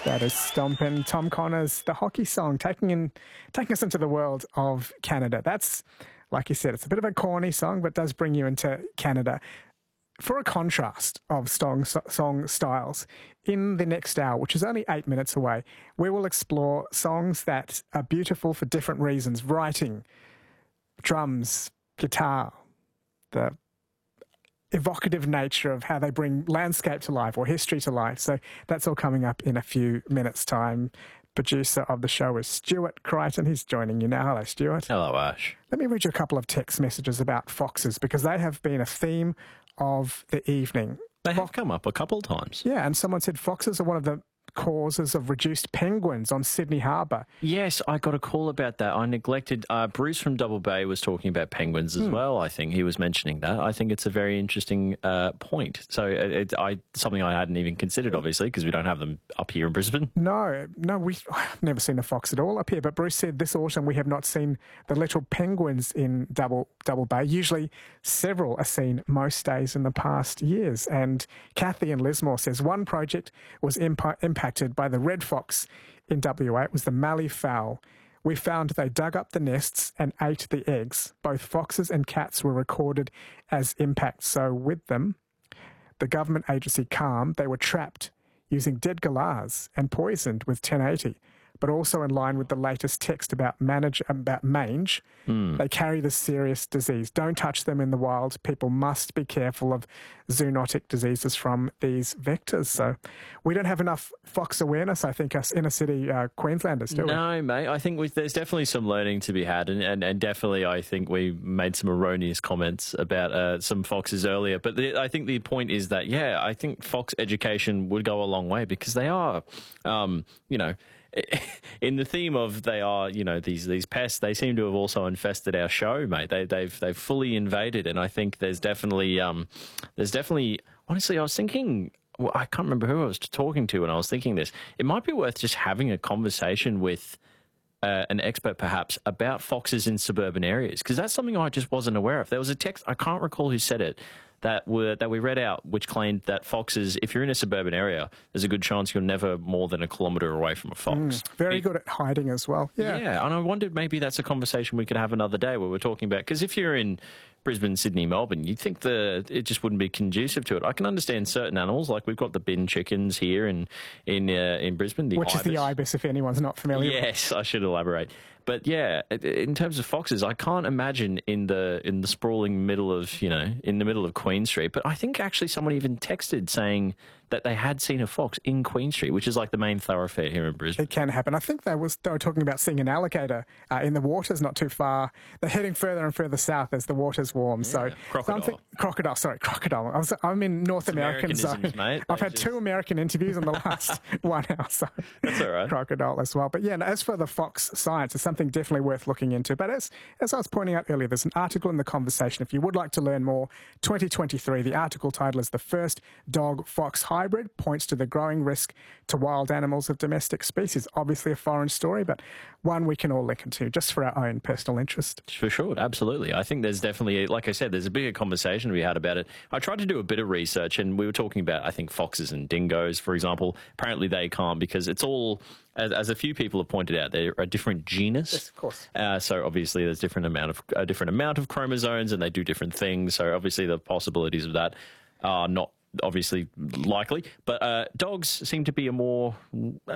That is Stompin', Tom Connors, the hockey song, taking us into the world of Canada. That's, like you said, it's a bit of a corny song, but does bring you into Canada. For a contrast of song styles, in the next hour, which is only 8 minutes away, we will explore songs that are beautiful for different reasons. Writing, drums, guitar, the evocative nature of how they bring landscape to life or history to life. So that's all coming up in a few minutes' time. Producer of the show is Stuart Crichton. He's joining you now. Hello, Stuart. Hello, Ash. Let me read you a couple of text messages about foxes because they have been a theme of the evening. They have come up a couple of times. Yeah, and someone said foxes are one of the causes of reduced penguins on Sydney Harbour. Yes, I got a call about that. I neglected. Bruce from Double Bay was talking about penguins as well. I think he was mentioning that. I think it's a very interesting point. So it's something I hadn't even considered, obviously, because we don't have them up here in Brisbane. No, I've never seen a fox at all up here. But Bruce said this autumn we have not seen the little penguins in Double Bay. Usually several are seen most days in the past years. And Kathy in Lismore says one project was impacted by the red fox in WA. It was the mallee fowl. We found they dug up the nests and ate the eggs. Both foxes and cats were recorded as impact. So with them, the government agency CALM, they were trapped using dead galahs and poisoned with 1080. But also in line with the latest text about mange, they carry this serious disease. Don't touch them in the wild. People must be careful of zoonotic diseases from these vectors. So we don't have enough fox awareness, I think, us inner city Queenslanders, do we? No, mate. I think there's definitely some learning to be had. And definitely I think we made some erroneous comments about some foxes earlier. But I think the point is that, yeah, I think fox education would go a long way because they are, in the theme of they are, these pests, they seem to have also infested our show, mate. They've fully invaded, and I think there's definitely, honestly, I was thinking, well, I can't remember who I was talking to when I was thinking this. It might be worth just having a conversation with an expert, perhaps, about foxes in suburban areas, because that's something I just wasn't aware of. There was a text, I can't recall who said it, that we read out, which claimed that foxes, if you're in a suburban area, there's a good chance you're never more than a kilometre away from a fox. Very good at hiding as well. Yeah, and I wondered maybe that's a conversation we could have another day where we're talking about, because if you're in Brisbane, Sydney, Melbourne, you'd think it just wouldn't be conducive to it. I can understand certain animals, like we've got the bin chickens here in Brisbane. Which is the ibis, if anyone's not familiar. Yes, I should elaborate. But yeah, in terms of foxes, I can't imagine in the sprawling middle of, in the middle of Queen Street. But I think actually someone even texted saying that they had seen a fox in Queen Street, which is like the main thoroughfare here in Brisbane. It can happen. I think they were talking about seeing an alligator in the waters not too far. They're heading further and further south as the water's warm. Yeah, so crocodile. I'm in North American zone. Mate. I've had 2 American interviews in the last 1 hour, so that's all right. Crocodile as well. But yeah, as for the fox science, it's something definitely worth looking into. But as I was pointing out earlier, there's an article in the conversation. If you would like to learn more, 2023, the article title is "The First Dog-Fox Hybrid Points to the Growing Risk to Wild Animals of Domestic Species." Obviously a foreign story, but one we can all link into just for our own personal interest. For sure, absolutely. I think there's definitely, like I said, there's a bigger conversation to be had about it. I tried to do a bit of research, and we were talking about, I think, foxes and dingoes, for example. Apparently they can't, because it's all, as a few people have pointed out, they're a different genus. Yes, of course. So obviously there's a different amount of chromosomes, and they do different things. So obviously the possibilities of that are not obviously likely. But dogs seem to be a more